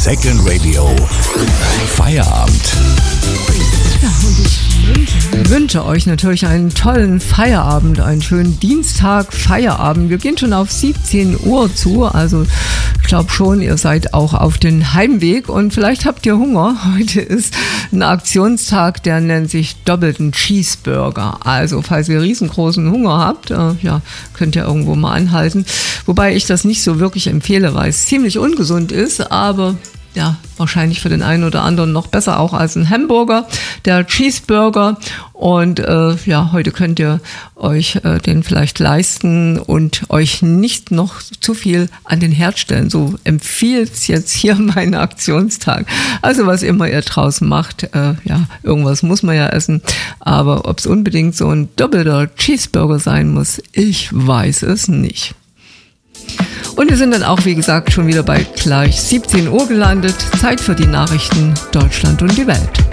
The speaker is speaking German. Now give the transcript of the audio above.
Second Radio Feierabend. Ja, und ich wünsche euch natürlich einen tollen Feierabend, einen schönen Dienstag, Feierabend. Wir gehen schon auf 17 Uhr zu, also ich glaube schon, ihr seid auch auf den Heimweg und vielleicht habt ihr Hunger. Heute ist ein Aktionstag, der nennt sich doppelten Cheeseburger. Also falls ihr riesengroßen Hunger habt, könnt ihr irgendwo mal anhalten. Wobei ich das nicht so wirklich empfehle, weil es ziemlich ungesund ist, aber ja, wahrscheinlich für den einen oder anderen noch besser auch als ein Hamburger, der Cheeseburger. Und heute könnt ihr euch den vielleicht leisten und euch nicht noch zu viel an den Herd stellen. So empfiehlt jetzt hier mein Aktionstag. Also was immer ihr draußen macht, irgendwas muss man ja essen. Aber ob es unbedingt so ein doppelter Cheeseburger sein muss, ich weiß es nicht. Und wir sind dann auch, wie gesagt, schon wieder bei gleich 17 Uhr gelandet. Zeit für die Nachrichten Deutschland und die Welt.